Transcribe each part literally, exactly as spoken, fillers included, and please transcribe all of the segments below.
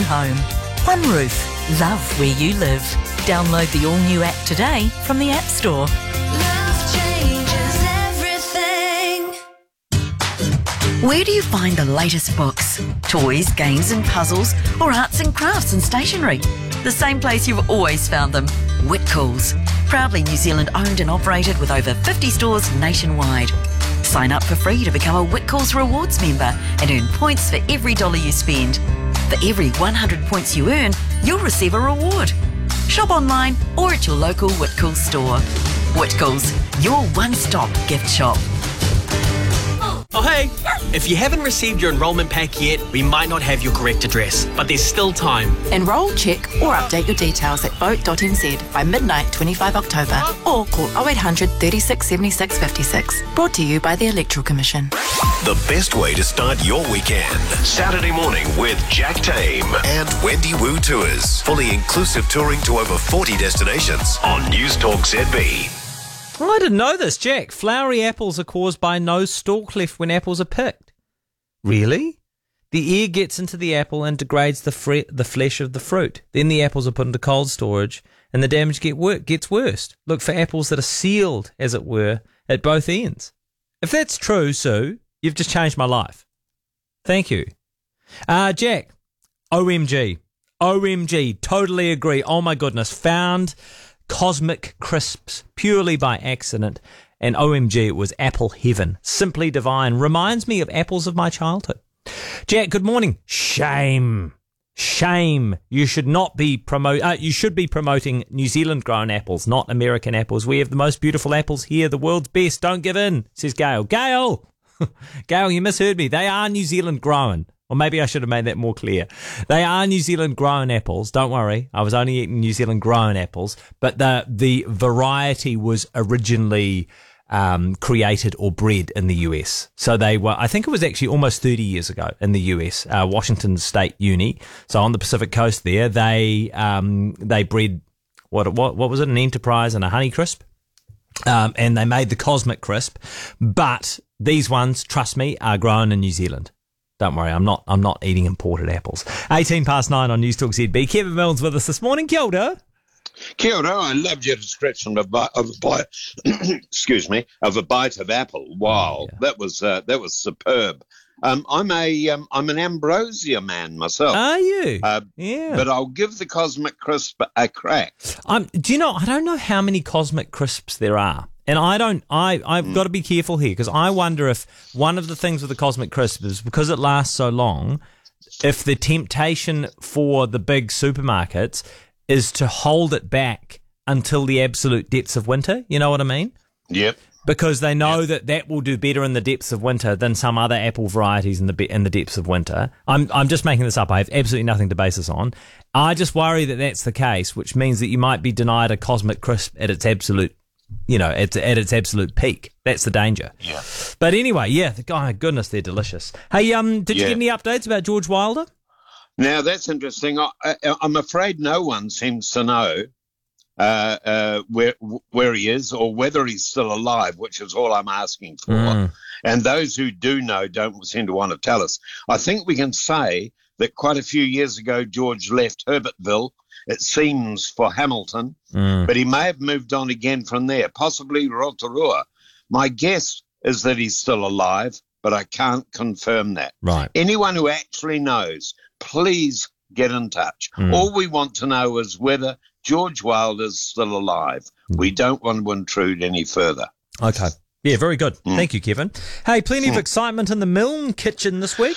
new home. One Roof. Love where you live. Download the all-new app today from the App Store. Love changes everything. Where do you find the latest books, toys, games and puzzles, or arts and crafts and stationery? The same place you've always found them, Whitcoulls. Proudly New Zealand owned and operated with over fifty stores nationwide. Sign up for free to become a Whitcoulls Rewards member and earn points for every dollar you spend. For every one hundred points you earn, you'll receive a reward. Shop online or at your local Whitcoulls store. Whitcoulls, your one-stop gift shop. Oh hey, if you haven't received your enrolment pack yet, we might not have your correct address, but there's still time. Enrol, check or update your details at vote dot n z by midnight twenty-fifth October or call oh eight hundred, thirty-six, seventy-six, fifty-six. Brought to you by the Electoral Commission. The best way to start your weekend. Saturday morning with Jack Tame and Wendy Wu Tours. Fully inclusive touring to over forty destinations on News Talk Z B. I didn't know this, Jack. Flowery apples are caused by no stalk left when apples are picked. Really? The air gets into the apple and degrades the fre- the flesh of the fruit. Then the apples are put into cold storage and the damage get wor- gets worse. Look for apples that are sealed, as it were, at both ends. If that's true, Sue, you've just changed my life. Thank you. Uh, Jack, O M G. O M G, totally agree. Oh my goodness, found Cosmic Crisps purely by accident, and O M G, it was apple heaven. Simply divine. Reminds me of apples of my childhood. Jack, good morning. Shame. Shame. You should not be promote. Uh, you should be promoting New Zealand grown apples, not American apples. We have the most beautiful apples here, the world's best. Don't give in, says Gail. Gail! Gail, you misheard me. They are New Zealand grown. Or maybe I should have made that more clear. They are New Zealand grown apples. Don't worry. I was only eating New Zealand grown apples. But the the variety was originally um, created or bred in the U S. So they were, I think it was actually almost thirty years ago in the U S. Uh, Washington State Uni. So on the Pacific coast there, they um, they bred, what, what, what was it, an Enterprise and a Honeycrisp. Um, and they made the Cosmic Crisp. But these ones, trust me, are grown in New Zealand. Don't worry, I'm not I'm not eating imported apples. eighteen past nine on News Talk Z B. Kevin Mills with us this morning. Kia ora. Kia ora. I loved your description of, bi- of a bite, excuse me, of a bite of apple. Wow, oh, yeah. that was uh, that was superb. Um, I'm a um, I'm an ambrosia man myself. Are you? Uh, yeah. But I'll give the Cosmic Crisp a crack. Um, do you know? I don't know how many Cosmic Crisps there are. And I don't, I, I've mm. got to be careful here because I wonder if one of the things with the Cosmic Crisp is because it lasts so long, if the temptation for the big supermarkets is to hold it back until the absolute depths of winter. You know what I mean? Yep. Because they know yep. that that will do better in the depths of winter than some other apple varieties in the in the depths of winter. I'm I'm just making this up. I have absolutely nothing to base this on. I just worry that that's the case, which means that you might be denied a Cosmic Crisp at its absolute You know, at, at its absolute peak. That's the danger. Yeah. But anyway, yeah, oh, goodness, they're delicious. Hey, um, did yeah. you get any updates about George Wilder? Now, that's interesting. I, I, I'm afraid no one seems to know uh, uh, where where he is or whether he's still alive, which is all I'm asking for. Mm. And those who do know don't seem to want to tell us. I think we can say that quite a few years ago, George left Herbertville, it seems, for Hamilton, mm. but he may have moved on again from there, possibly Rotorua. My guess is that he's still alive, but I can't confirm that. Right. Anyone who actually knows, please get in touch. Mm. All we want to know is whether George Wilder's still alive. Mm. We don't want to intrude any further. Okay. Yeah, very good. Mm. Thank you, Kevin. Hey, plenty mm. of excitement in the Milne kitchen this week.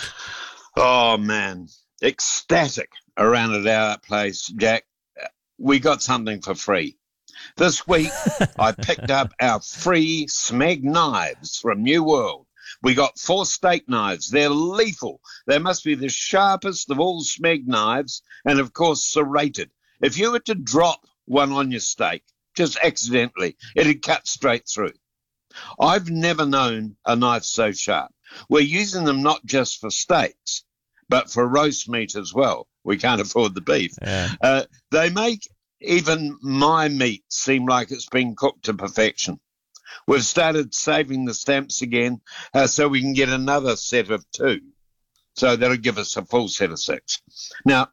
Oh, man. Ecstatic around at our place, Jack. We got something for free. This week, I picked up our free Smeg knives from New World. We got four steak knives. They're lethal. They must be the sharpest of all Smeg knives and, of course, serrated. If you were to drop one on your steak, just accidentally, it'd cut straight through. I've never known a knife so sharp. We're using them not just for steaks, but for roast meat as well. We can't afford the beef. Yeah. Uh, they make even my meat seem like it's been cooked to perfection. We've started saving the stamps again uh, so we can get another set of two. So that'll give us a full set of six. Now,